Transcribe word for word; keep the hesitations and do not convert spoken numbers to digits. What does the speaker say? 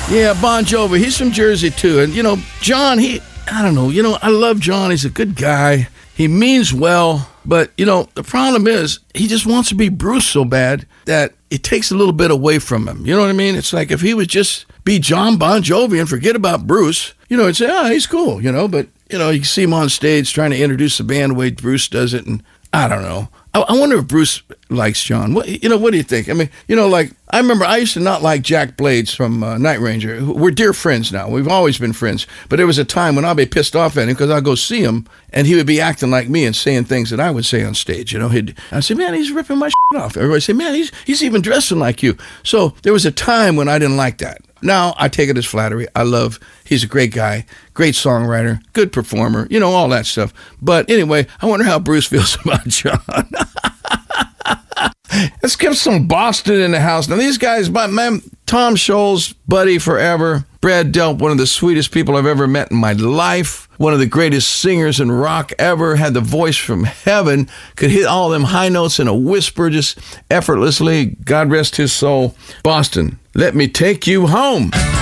Yeah, Bon Jovi. He's from Jersey, too. And, you know, John, he, I don't know, you know, I love John. He's a good guy. He means well. But, you know, the problem is he just wants to be Bruce so bad that it takes a little bit away from him. You know what I mean? It's like if he would just be John Bon Jovi and forget about Bruce, you know, it'd say, oh, he's cool, you know. But, you know, you see him on stage trying to introduce the band the way Bruce does it. And I don't know. I, I wonder if Bruce likes John. What, you know, what do you think? I mean, you know, like, I remember I used to not like Jack Blades from uh, Night Ranger. We're dear friends now. We've always been friends. But there was a time when I'd be pissed off at him because I'd go see him, and he would be acting like me and saying things that I would say on stage. You know, he'd, I'd say, man, he's ripping my shit off. Everybody say, man, he's he's even dressing like you. So there was a time when I didn't like that. Now I take it as flattery. I love, he's a great guy, great songwriter, good performer, you know, all that stuff. But anyway, I wonder how Bruce feels about John. Let's get some Boston in the house. Now, these guys, my man, Tom Scholz, buddy forever. Brad Delp, one of the sweetest people I've ever met in my life. One of the greatest singers in rock ever. Had the voice from heaven. Could hit all them high notes in a whisper just effortlessly. God rest his soul. Boston, let me take you home.